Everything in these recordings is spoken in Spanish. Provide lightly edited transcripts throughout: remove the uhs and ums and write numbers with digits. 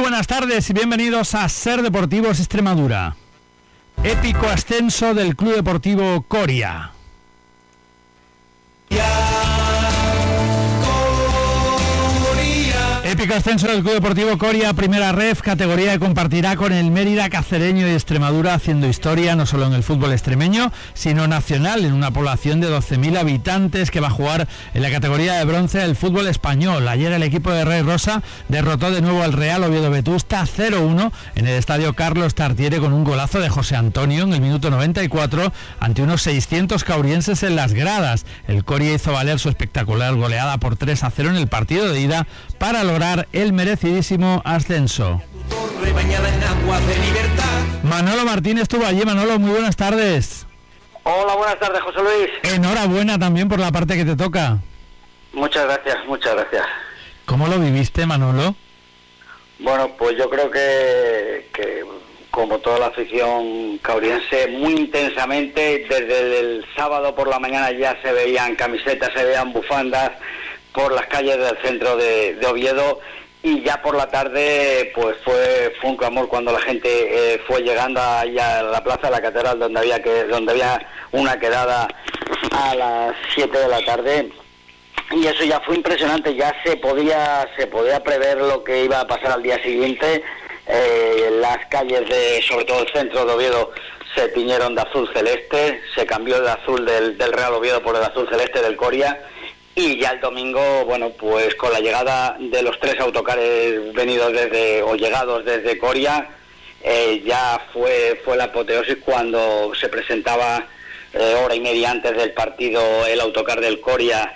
buenas tardes y bienvenidos a Ser Deportivos Extremadura. Épico ascenso del Club Deportivo Coria. Épico ascenso del Club Deportivo Coria, primera ref, categoría que compartirá con el Mérida cacereño de Extremadura, haciendo historia no solo en el fútbol extremeño, sino nacional, en una población de 12.000 habitantes que va a jugar en la categoría de bronce del fútbol español. Ayer el equipo de Rey Rosa derrotó de nuevo al Real Oviedo Vetusta 0-1 en el estadio Carlos Tartiere con un golazo de José Antonio en el minuto 94 ante unos 600 caurienses en las gradas. El Coria hizo valer su espectacular goleada por 3-0 en el partido de ida para lograr el merecidísimo ascenso. Manolo Martín estuvo allí. Manolo, muy buenas tardes. Hola, buenas tardes, José Luis. Enhorabuena también por la parte que te toca. Muchas gracias, muchas gracias. ¿Cómo lo viviste, Manolo? Bueno, pues yo creo que como toda la afición cauriense, muy intensamente, desde el sábado por la mañana ya se veían camisetas, se veían bufandas por las calles del centro de Oviedo, y ya por la tarde pues fue un clamor cuando la gente fue llegando allá a la plaza de la catedral, donde había una quedada a las 7 de la tarde, y eso ya fue impresionante. Ya se podía prever lo que iba a pasar al día siguiente. Las calles sobre todo el centro de Oviedo se tiñeron de azul celeste, se cambió el azul del Real Oviedo por el azul celeste del Coria. Y ya el domingo, bueno, pues con la llegada de los 3 autocares llegados desde Coria, ya fue la apoteosis cuando se presentaba hora y media antes del partido el autocar del Coria.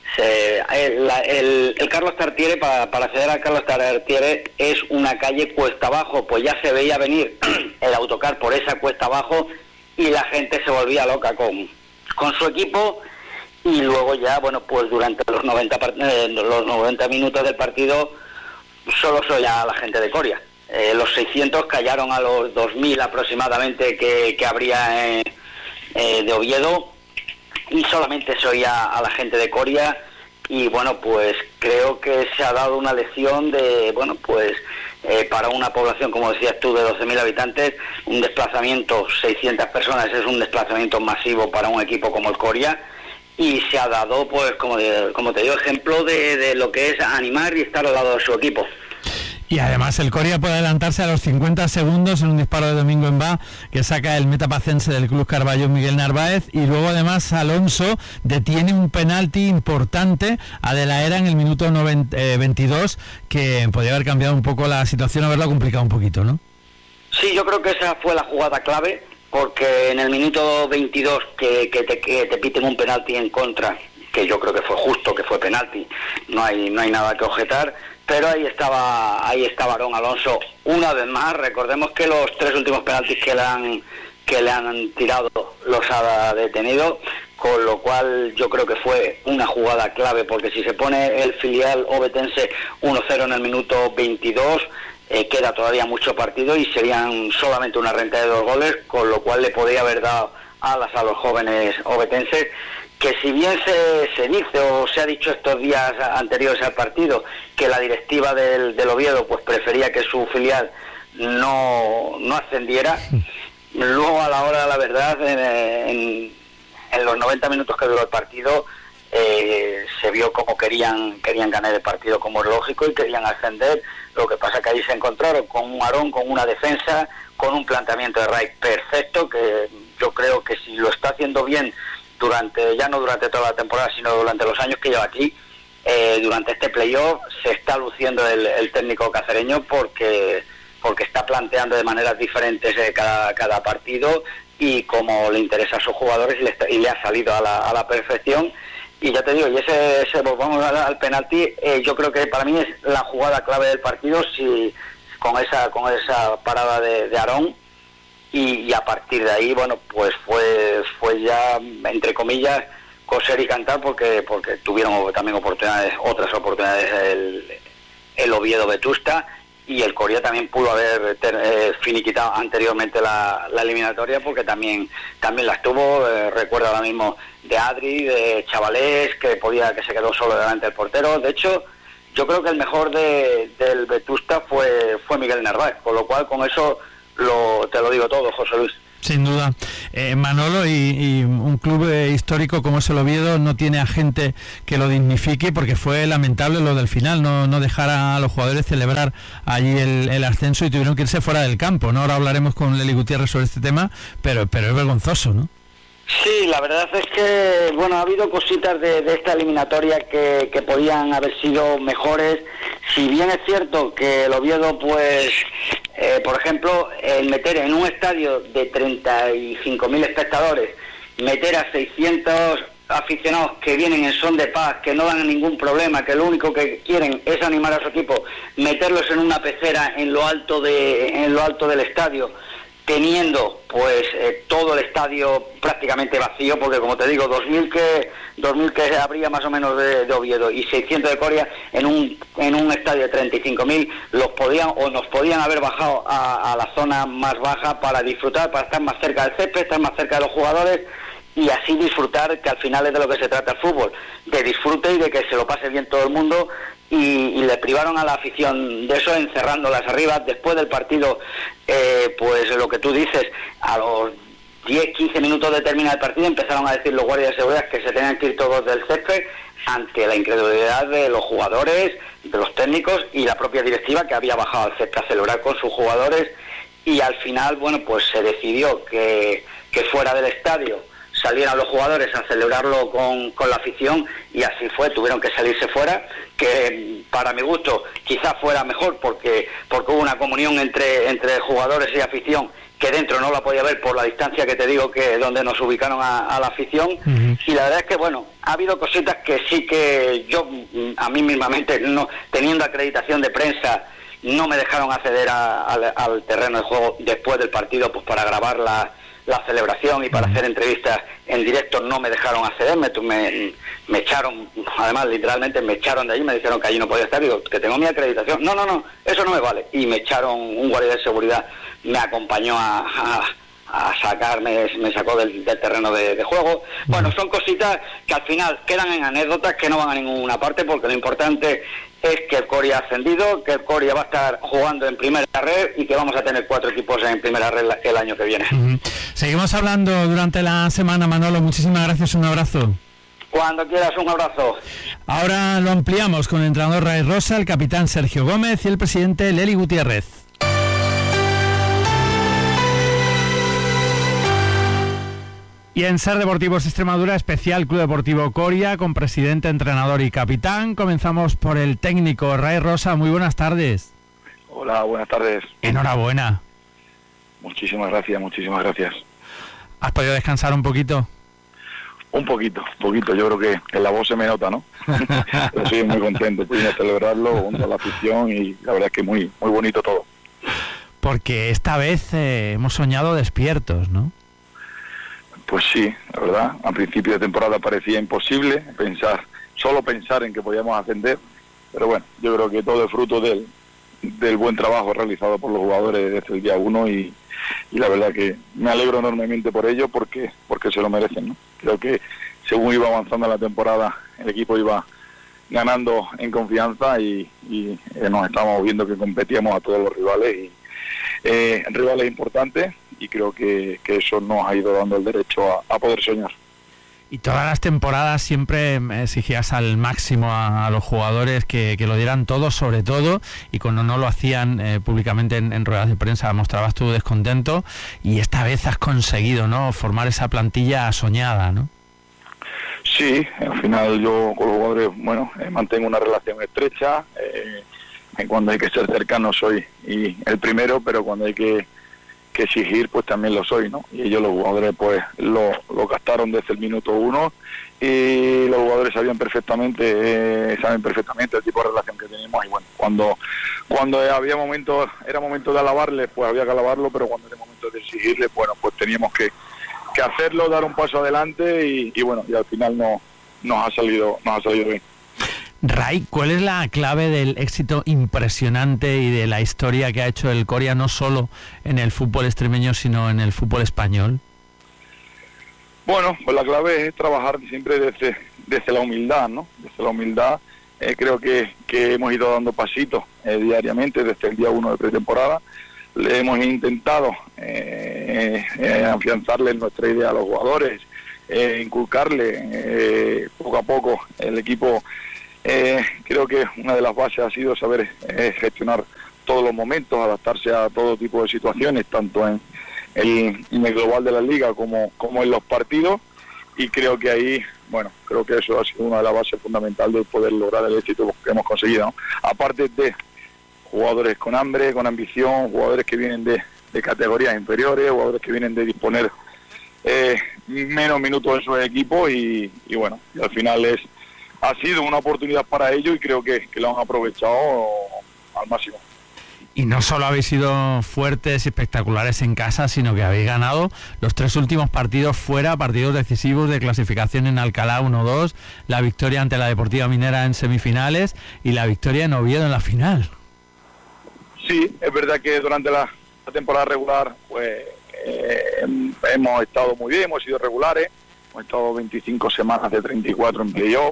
El Carlos Tartiere, para acceder al Carlos Tartiere, es una calle cuesta abajo, pues ya se veía venir el autocar por esa cuesta abajo y la gente se volvía loca con su equipo. Y luego ya, bueno, pues durante los 90 minutos del partido solo se oía a la gente de Coria. Los 600 callaron a los 2.000 aproximadamente que habría de Oviedo, y solamente se oía a la gente de Coria. Y bueno, pues creo que se ha dado una lección de, bueno, pues para una población, como decías tú, de 12.000 habitantes, un desplazamiento, 600 personas, es un desplazamiento masivo para un equipo como el Coria. Y se ha dado, pues, como te digo, ejemplo de lo que es animar y estar al lado de su equipo. Y además el Coria puede adelantarse a los 50 segundos en un disparo de Domingo Embá, que saca el metapacense del Club Carballo, Miguel Narváez, y luego además Alonso detiene un penalti importante a De la Era en el minuto 22, que podría haber cambiado un poco la situación, haberla complicado un poquito, ¿no? Sí, yo creo que esa fue la jugada clave, porque en el minuto 22 que te piten un penalti en contra, que yo creo que fue justo, que fue penalti, no hay nada que objetar, pero ahí estaba Aarón Alonso una vez más. Recordemos que los 3 últimos penaltis que le han tirado los ha detenido, con lo cual yo creo que fue una jugada clave, porque si se pone el filial ovetense 1-0 en el minuto 22, queda todavía mucho partido y serían solamente una renta de 2 goles, con lo cual le podría haber dado alas a los jóvenes ovetenses, que si bien se dice o se ha dicho estos días anteriores al partido que la directiva del Oviedo pues prefería que su filial no ascendiera, luego a la hora de la verdad, en los 90 minutos que duró el partido, se vio como querían ganar el partido, como es lógico, y querían ascender. Lo que pasa que ahí se encontraron con un Aarón, con una defensa, con un planteamiento de Ray perfecto, que yo creo que si lo está haciendo bien ya no durante toda la temporada, sino durante los años que lleva aquí, durante este playoff se está luciendo el técnico cacereño, porque está planteando de maneras diferentes cada partido, y como le interesa a sus jugadores y le ha salido a la perfección. Y ya te digo, y ese volvamos al penalti, yo creo que para mí es la jugada clave del partido, con esa parada de Aarón, y a partir de ahí, bueno, pues fue ya, entre comillas, coser y cantar, porque tuvieron también otras oportunidades el Oviedo Vetusta, y el Coria también pudo haber finiquitado anteriormente la eliminatoria, porque también las tuvo. Recuerdo ahora mismo de Adri, de Chavalés, que se quedó solo delante del portero. De hecho, yo creo que el mejor del Vetusta fue Miguel Narváez, con lo cual con eso te lo digo todo, José Luis. Sin duda. Manolo, y un club histórico como es el Oviedo no tiene a gente que lo dignifique, porque fue lamentable lo del final, no dejar a los jugadores celebrar allí el ascenso y tuvieron que irse fuera del campo, ¿no? Ahora hablaremos con Leli Gutiérrez sobre este tema, pero es vergonzoso, ¿no? Sí, la verdad es que, bueno, ha habido cositas de esta eliminatoria que podían haber sido mejores. Si bien es cierto que el Oviedo, pues, por ejemplo, el meter en un estadio de 35.000 espectadores, meter a 600 aficionados que vienen en son de paz, que no dan ningún problema, que lo único que quieren es animar a su equipo, meterlos en una pecera en lo alto del estadio, teniendo pues todo el estadio prácticamente vacío, porque como te digo, 2.000 que habría más o menos de Oviedo y 600 de Coria en un estadio de 35.000, nos podían haber bajado a la zona más baja para disfrutar, para estar más cerca del césped, estar más cerca de los jugadores y así disfrutar, que al final es de lo que se trata el fútbol, de disfrute y de que se lo pase bien todo el mundo. Y le privaron a la afición de eso, encerrándolas arriba. Después del partido, pues lo que tú dices, a los 10-15 minutos de terminar el partido empezaron a decir los guardias de seguridad que se tenían que ir todos del césped, ante la incredulidad de los jugadores, de los técnicos y la propia directiva, que había bajado al césped a celebrar con sus jugadores. Y al final, bueno, pues se decidió que fuera del estadio salieran los jugadores a celebrarlo con la afición, y así fue, tuvieron que salirse fuera, que para mi gusto quizás fuera mejor porque hubo una comunión entre jugadores y afición que dentro no la podía ver por la distancia que te digo que donde nos ubicaron a la afición. Uh-huh. Y la verdad es que, bueno, ha habido cositas que sí que yo, a mí mismamente, no teniendo acreditación de prensa, no me dejaron acceder al terreno de juego después del partido, pues para grabar la celebración y para hacer entrevistas en directo. No me dejaron acceder, me echaron, además literalmente me echaron de allí, me dijeron que allí no podía estar. Digo, que tengo mi acreditación. No, eso no me vale. Y me echaron, un guardia de seguridad me acompañó a sacarme, me sacó del terreno de juego. Bueno, son cositas que al final quedan en anécdotas que no van a ninguna parte, porque lo importante es que el Coria ha ascendido, que el Coria va a estar jugando en primera red y que vamos a tener 4 equipos en primera red el año que viene. Uh-huh. Seguimos hablando durante la semana, Manolo. Muchísimas gracias, un abrazo. Cuando quieras, un abrazo. Ahora lo ampliamos con el entrenador Ray Rosa, el capitán Sergio Gómez y el presidente Leli Gutiérrez. Y en Ser Deportivos Extremadura, especial Club Deportivo Coria, con presidente, entrenador y capitán. Comenzamos por el técnico Ray Rosa. Muy buenas tardes. Hola, buenas tardes. Enhorabuena. Muchísimas gracias. ¿Has podido descansar un poquito? Un poquito. Yo creo que en la voz se me nota, ¿no? Pero estoy muy contento. Pudimos celebrarlo junto a la afición y la verdad es que muy bonito todo. Porque esta vez hemos soñado despiertos, ¿no? Pues sí, la verdad. A principio de temporada parecía imposible solo pensar en que podíamos ascender, pero bueno, yo creo que todo es fruto del buen trabajo realizado por los jugadores desde el día 1 y la verdad que me alegro enormemente por ello porque se lo merecen, ¿no? Creo que según iba avanzando la temporada el equipo iba ganando en confianza y nos estábamos viendo que competíamos a todos los rivales rivales importantes, y creo que eso nos ha ido dando el derecho a poder soñar. Y todas las temporadas siempre exigías al máximo a los jugadores que lo dieran todo, sobre todo, y cuando no lo hacían públicamente en ruedas de prensa mostrabas tu descontento, y esta vez has conseguido, ¿no?, formar esa plantilla soñada, ¿no? Sí, al final yo con los jugadores, mantengo una relación estrecha. Cuando hay que ser cercano soy el primero, pero cuando hay que exigir, pues también lo soy, ¿no? Y ellos, los jugadores, pues lo gastaron desde el minuto 1, y los jugadores saben perfectamente el tipo de relación que tenemos. Y bueno, cuando había momentos, era momento de alabarles, pues había que alabarlo, pero cuando era momento de exigirles, bueno, pues teníamos que hacerlo, dar un paso adelante y bueno, y al final nos ha salido bien. Ray, ¿cuál es la clave del éxito impresionante y de la historia que ha hecho el Coria, no solo en el fútbol extremeño, sino en el fútbol español? Bueno, pues la clave es trabajar siempre desde la humildad, ¿no? Desde la humildad. Creo que que hemos ido dando pasitos diariamente desde el día 1 de pretemporada. Le hemos intentado afianzarle nuestra idea a los jugadores, inculcarle poco a poco. El equipo, creo que una de las bases ha sido saber gestionar todos los momentos, adaptarse a todo tipo de situaciones, tanto en el global de la liga como en los partidos, y creo que ahí, bueno, creo que eso ha sido una de las bases fundamentales de poder lograr el éxito que hemos conseguido, ¿no? Aparte de jugadores con hambre, con ambición, jugadores que vienen de categorías inferiores, jugadores que vienen de disponer menos minutos en su equipo, y bueno, y al final ha sido una oportunidad para ellos, y creo que lo han aprovechado al máximo. Y no solo habéis sido fuertes y espectaculares en casa, sino que habéis ganado los 3 últimos partidos fuera, partidos decisivos de clasificación en Alcalá 1-2, la victoria ante la Deportiva Minera en semifinales y la victoria en Oviedo en la final. Sí, es verdad que durante la temporada regular pues hemos estado muy bien, hemos sido regulares, hemos estado 25 semanas de 34 en playoff.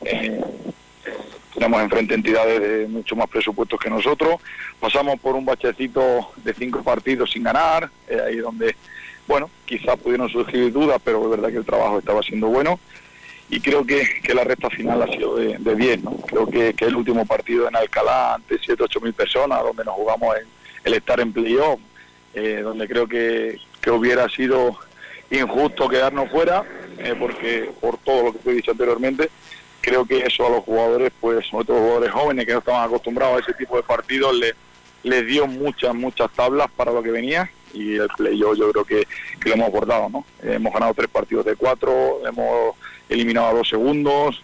Tenemos enfrente entidades de mucho más presupuestos que nosotros, pasamos por un bachecito de 5 partidos sin ganar, ahí donde, bueno, quizás pudieron surgir dudas, pero es verdad que el trabajo estaba siendo bueno, y creo que la recta final ha sido de 10, ¿no? Creo que el último partido en Alcalá ante 7-8 mil personas, donde nos jugamos el estar en playoff, donde creo que hubiera sido injusto quedarnos fuera, porque por todo lo que te he dicho anteriormente. Creo que eso a los jugadores, pues sobre todo jugadores jóvenes que no estaban acostumbrados a ese tipo de partidos, les dio muchas tablas para lo que venía, y el playoff yo creo que lo hemos abordado, ¿no? Hemos ganado 3 partidos de 4, hemos eliminado a 2 segundos,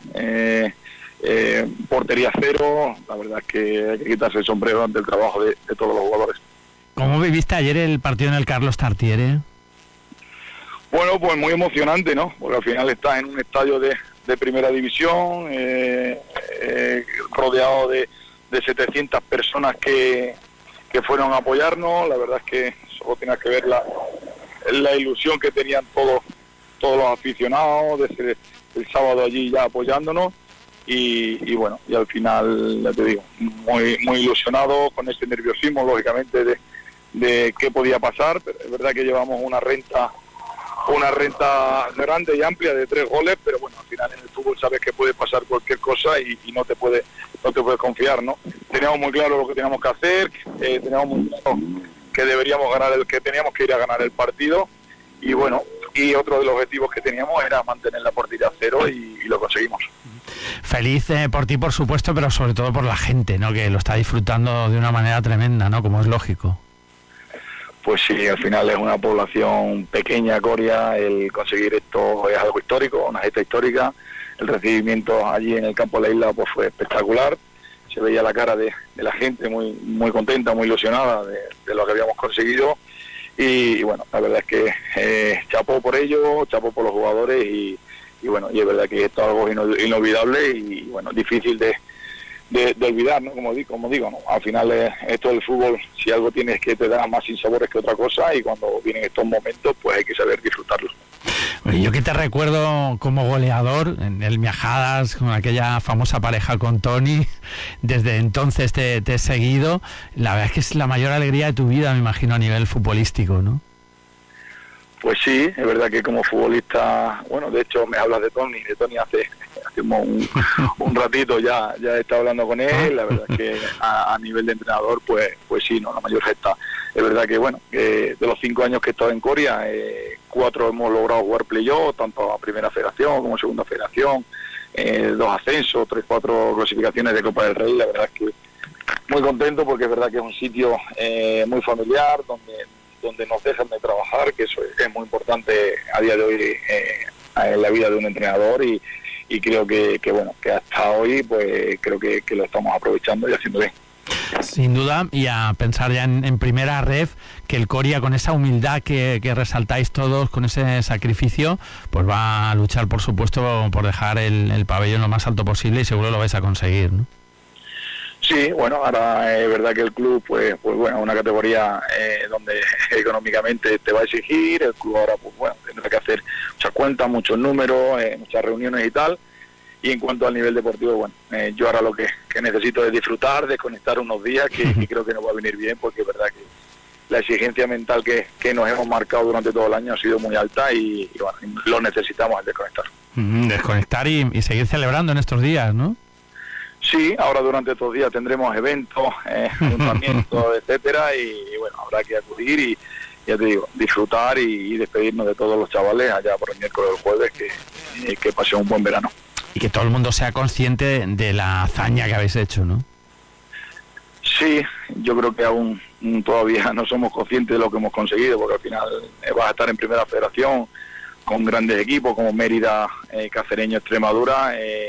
portería 0, la verdad es que hay que quitarse el sombrero ante el trabajo de todos los jugadores. ¿Cómo viviste ayer el partido en el Carlos Tartiere? Bueno, pues muy emocionante, ¿no? Porque al final estás en un estadio de primera división, rodeado de 700 personas que fueron a apoyarnos. La verdad es que solo tienes que ver la ilusión que tenían todos los aficionados desde el sábado allí ya apoyándonos, y bueno, y al final, ya te digo, muy ilusionado, con ese nerviosismo lógicamente de qué podía pasar, pero es verdad que llevamos una renta grande y amplia de 3 goles, pero bueno, al final en el fútbol sabes que puede pasar cualquier cosa y no te puedes confiar, ¿no? Teníamos muy claro lo que teníamos que hacer, teníamos muy claro que deberíamos que teníamos que ir a ganar el partido, y bueno, y otro de los objetivos que teníamos era mantener la portería a 0, y lo conseguimos. Feliz por ti, por supuesto, pero sobre todo por la gente, ¿no? Que lo está disfrutando de una manera tremenda, ¿no? Como es lógico. Pues sí, al final es una población pequeña, Coria, el conseguir esto es algo histórico, una gesta histórica. El recibimiento allí en el campo de la isla pues fue espectacular, se veía la cara de la gente muy contenta, muy ilusionada de lo que habíamos conseguido, y bueno, la verdad es que chapó por ello, chapó por los jugadores, y bueno, y es verdad que esto es algo inolvidable, y bueno, difícil de olvidar, ¿no? Como digo, ¿no? Al final esto del fútbol, si algo tienes que te da más sinsabores que otra cosa, y cuando vienen estos momentos pues hay que saber disfrutarlos. Bueno, yo que te recuerdo como goleador en el Miajadas, con aquella famosa pareja con Tony, desde entonces te he seguido. La verdad es que es la mayor alegría de tu vida, me imagino, a nivel futbolístico, ¿no? Pues sí, es verdad que como futbolista, bueno, de hecho me hablas de Tony hace un ratito ya he estado hablando con él. La verdad es que a nivel de entrenador, pues sí, no, la mayor gesta. Es verdad que bueno, de los 5 años que he estado en Coria, 4 hemos logrado jugar playoff, tanto a primera federación como segunda federación, 2 ascensos, 3-4 clasificaciones de Copa del Rey. La verdad es que muy contento, porque es verdad que es un sitio muy familiar, donde nos dejan de trabajar, que eso es muy importante a día de hoy en la vida de un entrenador, y creo que bueno, que hasta hoy pues creo que lo estamos aprovechando y haciendo bien. Sin duda, y a pensar ya en primera ref, que el Coria, con esa humildad que resaltáis todos, con ese sacrificio, pues va a luchar, por supuesto, por dejar el pabellón lo más alto posible, y seguro lo vais a conseguir, ¿no? Sí, bueno, ahora es verdad que el club, pues bueno, una categoría donde económicamente te va a exigir. El club ahora, pues bueno, tendrá que hacer muchas cuentas, muchos números, muchas reuniones y tal. Y en cuanto al nivel deportivo, bueno, yo ahora lo que necesito es disfrutar, desconectar unos días, que creo que nos va a venir bien, porque es verdad que la exigencia mental que nos hemos marcado durante todo el año ha sido muy alta y bueno, lo necesitamos al desconectar. Desconectar y seguir celebrando en estos días, ¿no? Sí, ahora durante estos días tendremos eventos, juntamientos, etcétera, y bueno, habrá que acudir y, ya te digo, disfrutar y despedirnos de todos los chavales allá por el miércoles o el jueves, que pasen un buen verano. Y que todo el mundo sea consciente de la hazaña que habéis hecho, ¿no? Sí, yo creo que aún todavía no somos conscientes de lo que hemos conseguido, porque al final vas a estar en Primera Federación con grandes equipos como Mérida, Cacereño, Extremadura,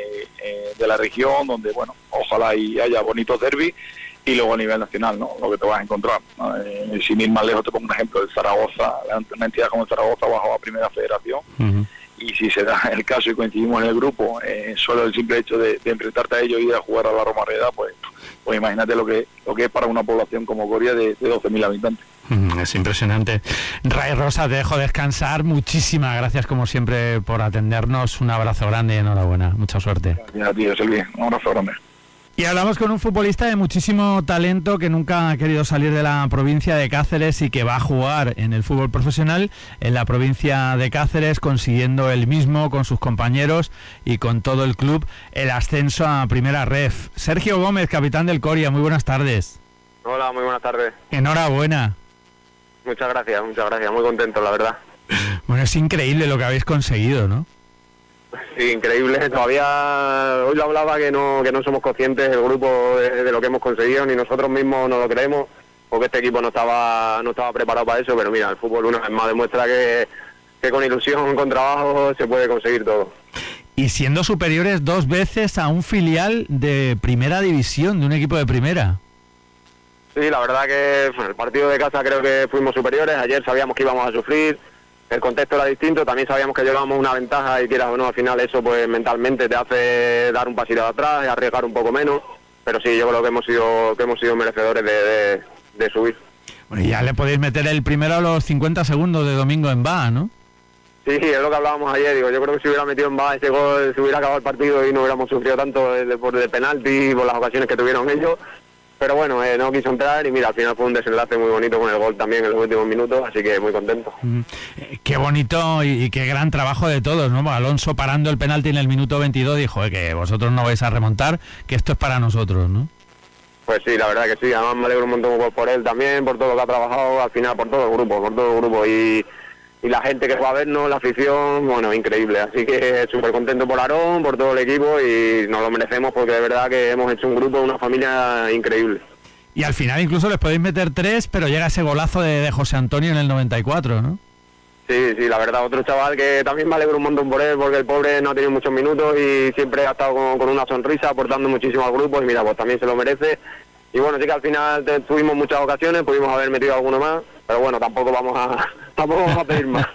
de la región, donde, bueno, ojalá y haya bonitos derbis, y luego a nivel nacional, ¿no? Lo que te vas a encontrar, ¿no? Sin ir más lejos, te pongo un ejemplo, el Zaragoza, una entidad como el Zaragoza bajó a Primera Federación, y si se da el caso y coincidimos en el grupo, solo el simple hecho de enfrentarte a ellos y ir a jugar a la Romareda, pues imagínate lo que es para una población como Coria de 12.000 habitantes. Es impresionante. Ray Rosa, te dejo descansar. Muchísimas gracias, como siempre, por atendernos. Un abrazo grande y enhorabuena. Mucha suerte. Gracias a ti, Silvi. Un abrazo grande. Y hablamos con un futbolista de muchísimo talento que nunca ha querido salir de la provincia de Cáceres y que va a jugar en el fútbol profesional en la provincia de Cáceres, consiguiendo él mismo, con sus compañeros y con todo el club, el ascenso a Primera Ref. Sergio Gómez, capitán del Coria, muy buenas tardes. Hola, muy buenas tardes. Enhorabuena. Muchas gracias, muy contento, la verdad. Bueno, es increíble lo que habéis conseguido, ¿no? Sí, increíble. Todavía hoy lo hablaba que no somos conscientes el grupo de lo que hemos conseguido, ni nosotros mismos nos lo creemos, porque este equipo no estaba preparado para eso, pero mira, el fútbol una vez más demuestra que con ilusión, con trabajo se puede conseguir todo. Y siendo superiores 2 veces a un filial de primera división, de un equipo de primera. Sí, la verdad que el partido de casa creo que fuimos superiores. Ayer sabíamos que íbamos a sufrir, el contexto era distinto, también sabíamos que llevábamos una ventaja y quieras o no, al final eso pues mentalmente te hace dar un pasito de atrás y arriesgar un poco menos, pero sí, yo creo que hemos sido merecedores de subir. Bueno, y ya le podéis meter el primero a los 50 segundos de Domingo en Baa, ¿no? Sí, es lo que hablábamos ayer, digo, yo creo que si hubiera metido en Baa ese gol, se hubiera acabado el partido y no hubiéramos sufrido tanto por el penalti y por las ocasiones que tuvieron ellos. Pero bueno, no quiso entrar y mira, al final fue un desenlace muy bonito con el gol también en los últimos minutos, así que muy contento. Qué bonito y qué gran trabajo de todos, ¿no? Alonso parando el penalti en el minuto 22 dijo que vosotros no vais a remontar, que esto es para nosotros, ¿no? Pues sí, la verdad que sí, además me alegro un montón por él también, por todo lo que ha trabajado, al final por todo el grupo y la gente que va a vernos, la afición, bueno, increíble, así que súper contento por Aarón, por todo el equipo y nos lo merecemos porque de verdad que hemos hecho un grupo, una familia increíble. Y al final incluso les podéis meter 3, pero llega ese golazo de José Antonio en el 94, ¿no? Sí, la verdad, otro chaval que también me alegro un montón por él, porque el pobre no ha tenido muchos minutos y siempre ha estado con una sonrisa, aportando muchísimo al grupo y mira, pues también se lo merece. Y bueno, sí que al final tuvimos muchas ocasiones, pudimos haber metido alguno más, pero bueno, tampoco vamos a pedir más.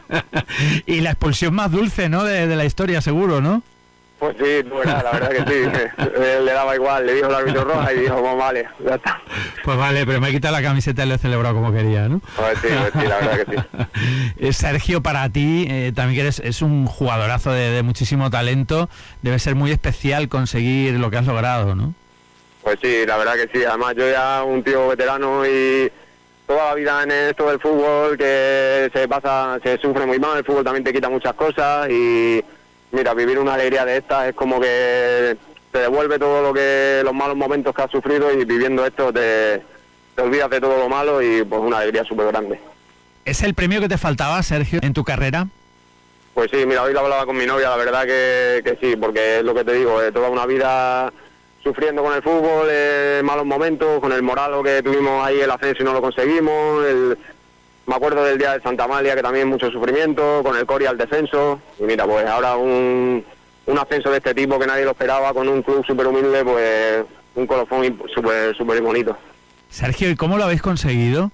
Y la expulsión más dulce, ¿no?, de la historia, seguro, ¿no? Pues sí, la verdad que sí, le daba igual, le dijo el árbitro roja y dijo, pues vale, ya está. Pues vale, pero me he quitado la camiseta y lo he celebrado como quería, ¿no? Pues sí, la verdad que sí. Sergio, para ti, también que es un jugadorazo de muchísimo talento, debe ser muy especial conseguir lo que has logrado, ¿no? Pues sí, la verdad que sí, además yo ya un tío veterano y toda la vida en esto del fútbol que se sufre muy mal, el fútbol también te quita muchas cosas y mira, vivir una alegría de esta es como que te devuelve todo los malos momentos que has sufrido y viviendo esto te olvidas de todo lo malo y pues una alegría súper grande. ¿Es el premio que te faltaba, Sergio, en tu carrera? Pues sí, mira, hoy lo hablaba con mi novia, la verdad que sí, porque es lo que te digo, toda una vida sufriendo con el fútbol, malos momentos, con el Moralo que tuvimos ahí el ascenso y no lo conseguimos, me acuerdo del día de Santa Amalia que también mucho sufrimiento, con el Coria el descenso, y mira, pues ahora un ascenso de este tipo que nadie lo esperaba, con un club súper humilde, pues un colofón súper bonito. Sergio, ¿y cómo lo habéis conseguido?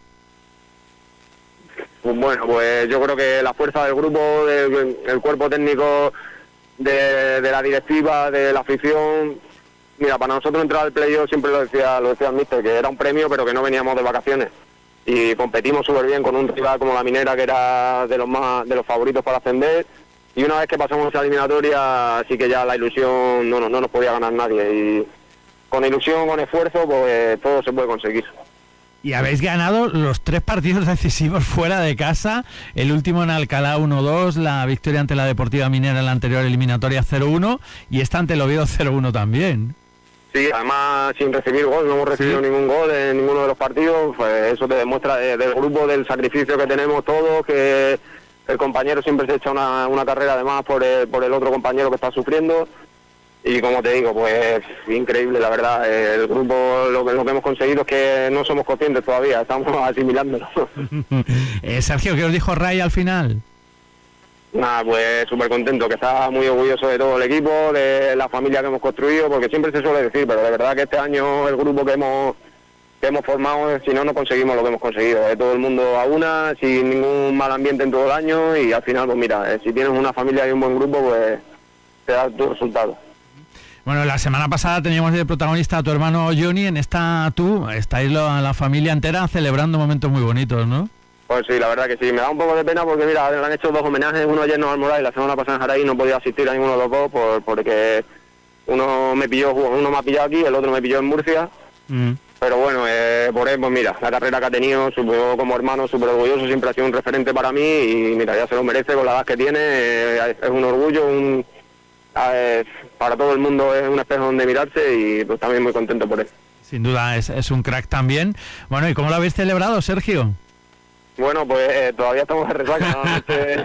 Pues bueno, pues yo creo que la fuerza del grupo, del cuerpo técnico, de la directiva, de la afición. Mira, para nosotros entrar al playoff siempre lo decía el míster, que era un premio pero que no veníamos de vacaciones. Y competimos súper bien con un rival como la Minera, que era de los favoritos para ascender. y una vez que pasamos esa eliminatoria, así que ya la ilusión no nos podía ganar nadie, y con ilusión, con esfuerzo, pues todo se puede conseguir. Y habéis ganado los 3 partidos decisivos fuera de casa, el último en Alcalá 1-2, la victoria ante la Deportiva Minera en la anterior eliminatoria 0-1, y esta ante el Oviedo 0-1 también. Sí, además sin recibir gol, no hemos recibido ningún gol en ninguno de los partidos, pues eso te demuestra del grupo, del sacrificio que tenemos todos, que el compañero siempre se echa una carrera además por el otro compañero que está sufriendo. Y como te digo, pues increíble, la verdad. El grupo, lo que hemos conseguido es que no somos conscientes todavía, estamos asimilándolo. Sergio, ¿qué os dijo Ray al final? Nada, pues súper contento, que está muy orgulloso de todo el equipo, de la familia que hemos construido, porque siempre se suele decir, pero de verdad que este año el grupo que hemos formado, si no conseguimos lo que hemos conseguido, todo el mundo a una, sin ningún mal ambiente en todo el año, y al final, pues mira, si tienes una familia y un buen grupo, pues te da tu resultado. Bueno, la semana pasada teníamos de protagonista a tu hermano Johnny, en esta tú, estáis la familia entera celebrando momentos muy bonitos, ¿no? Pues sí, la verdad que sí, me da un poco de pena porque mira, le han hecho 2 homenajes, uno ayer en Almoral y la semana pasada en Jaraí, no podía asistir a ninguno de los dos porque uno me ha pillado aquí, el otro me pilló en Murcia, pero bueno, por él, pues mira, la carrera que ha tenido, yo como hermano súper orgulloso, siempre ha sido un referente para mí y mira, ya se lo merece con la edad que tiene, es un orgullo, para todo el mundo es un espejo donde mirarse y pues también muy contento por él. Sin duda es un crack también. Bueno, ¿y cómo lo habéis celebrado, Sergio? Bueno, pues todavía estamos de resaca.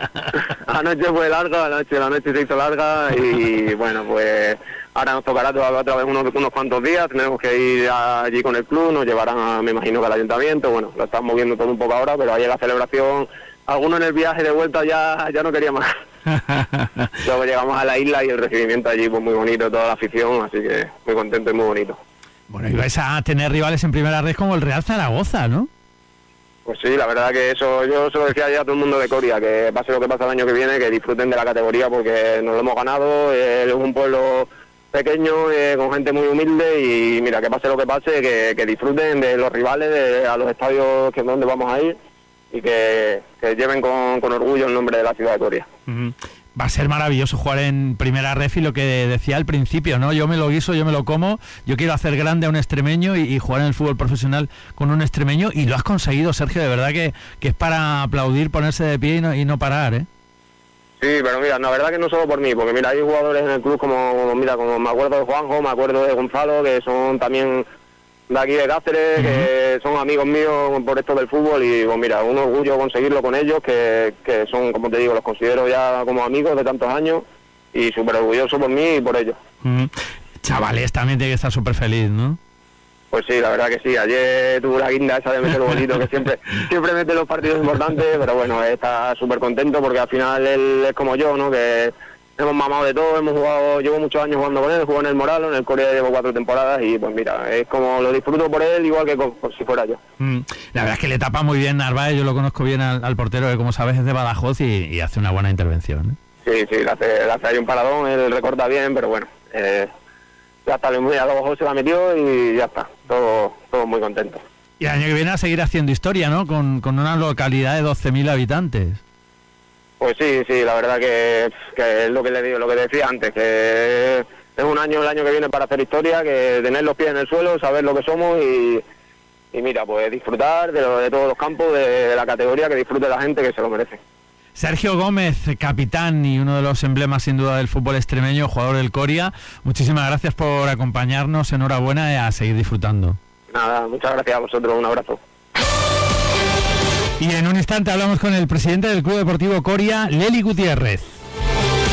Anoche fue larga, la noche se hizo larga y bueno, pues ahora nos tocará otra vez unos cuantos días, tenemos que ir allí con el club, nos llevarán, me imagino que al ayuntamiento, bueno, lo están moviendo todo un poco ahora, pero ayer la celebración, algunos en el viaje de vuelta ya no quería más. Luego llegamos a la isla y el recibimiento allí pues muy bonito, toda la afición, así que muy contento y muy bonito. Bueno, y vais a tener rivales en primera red como el Real Zaragoza, ¿no? Pues sí, la verdad que eso, yo se lo decía ya a todo el mundo de Coria, que pase lo que pase el año que viene, que disfruten de la categoría porque nos lo hemos ganado, es un pueblo pequeño, con gente muy humilde y mira, que pase lo que pase, que disfruten de los rivales, a los estadios que es donde vamos a ir y que lleven con orgullo el nombre de la ciudad de Coria. Va a ser maravilloso jugar en primera ref y lo que decía al principio, ¿no? Yo me lo guiso, yo me lo como, yo quiero hacer grande a un extremeño y jugar en el fútbol profesional con un extremeño y lo has conseguido, Sergio, de verdad que es para aplaudir, ponerse de pie y no parar, ¿eh? Sí, pero mira, la verdad que no solo por mí, porque mira, hay jugadores en el club como me acuerdo de Juanjo, me acuerdo de Gonzalo, que son también de aquí de Cáceres, que son amigos míos por esto del fútbol y pues mira, un orgullo conseguirlo con ellos, que son, como te digo, los considero ya como amigos de tantos años y súper orgulloso por mí y por ellos. Chavales, también tiene que estar súper feliz, ¿no? Pues sí, la verdad que sí, ayer tuvo la guinda esa de meter bolito, que siempre mete los partidos importantes, pero bueno, está súper contento porque al final él es como yo, ¿no? Que hemos mamado de todo, llevo muchos años jugando con él, jugó en el Moralo, en el Corea llevo 4 temporadas y pues mira, es como lo disfruto por él igual que como si fuera yo. La verdad es que le tapa muy bien Narváez, yo lo conozco bien al portero que como sabes es de Badajoz y hace una buena intervención, ¿eh? Sí, le hace ahí un paradón, él recorta bien, pero bueno, ya está, a lo mejor se la metió y ya está, todo muy contento. Y el año que viene a seguir haciendo historia, ¿no? Con una localidad de 12.000 habitantes. Pues sí, la verdad que es lo que le digo, lo que decía antes, que es un año, el año que viene para hacer historia, que tener los pies en el suelo, saber lo que somos y mira, pues disfrutar de todos los campos, de la categoría, que disfrute la gente que se lo merece. Sergio Gómez, capitán y uno de los emblemas sin duda del fútbol extremeño, jugador del Coria, muchísimas gracias por acompañarnos, enhorabuena y a seguir disfrutando. Nada, muchas gracias a vosotros, un abrazo. Y en un instante hablamos con el presidente del Club Deportivo Coria, Leli Gutiérrez.